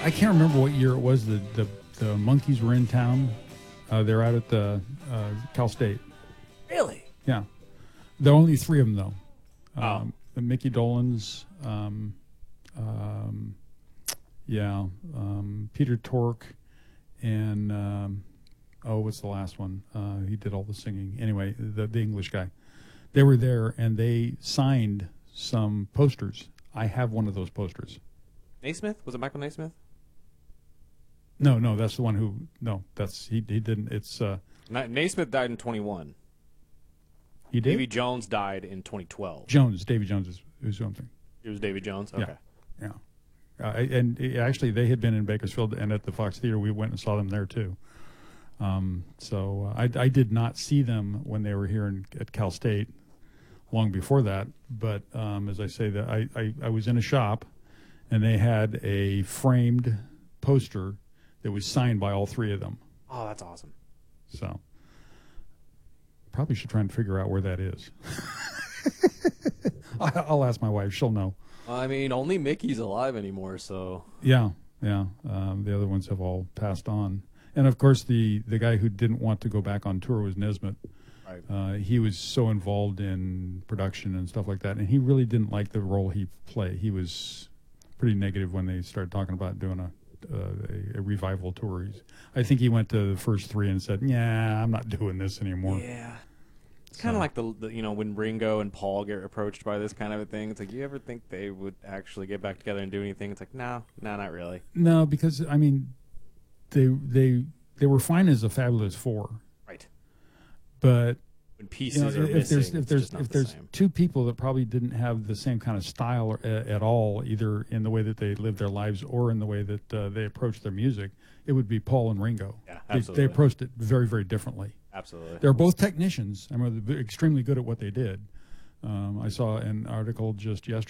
I can't remember what year it was. The Monkees were in town. They're out at the Cal State. Really? Yeah. There are only three of them, though. Oh. The Mickey Dolenz, Peter Tork, and what's the last one? He did all the singing. Anyway, the English guy. They were there, and they signed some posters. I have one of those posters. Naismith? Was it Michael Naismith? No, that's the one who. No, that's he didn't. It's Naismith died in 21. he did. Davy Jones died in 2012. Davy Jones is who I'm thinking. It was Davy Jones? Okay. Yeah. Actually, they had been in Bakersfield and at the Fox Theater. We went and saw them there too. I did not see them when they were here at Cal State. Long before that, but as I say, that I was in a shop, and they had a framed poster that was signed by all three of them. Oh, that's awesome. So probably should try and figure out where that is. I'll ask my wife; she'll know. I mean, only Mickey's alive anymore, so. Yeah. The other ones have all passed on, and of course, the guy who didn't want to go back on tour was Nesmith. Right. He was so involved in production and stuff like that, and he really didn't like the role he played. He was pretty negative when they started talking about doing a revival tour. I think he went to the first three and said, "Yeah, I'm not doing this anymore." Yeah. It's kind of like the when Ringo and Paul get approached by this kind of a thing. It's like, you ever think they would actually get back together and do anything? It's like, no, not really. No, because I mean, they were fine as a Fabulous Four. Right. But when pieces are missing, if there's two people that probably didn't have the same kind of style at all, either in the way that they lived their lives or in the way that they approached their music, it would be Paul and Ringo. Yeah, absolutely. They approached it very, very differently. Absolutely. They're both technicians. I mean, they're extremely good at what they did. I saw an article just yesterday